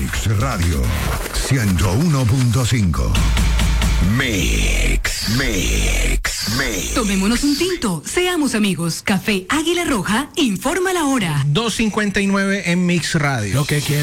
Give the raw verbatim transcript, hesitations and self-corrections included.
Mix Radio ciento uno punto cinco. Mix, Mix, Mix. Tomémonos un tinto, seamos amigos. Café Águila Roja informa la hora. dos cincuenta y nueve en Mix Radio. Lo que quiero.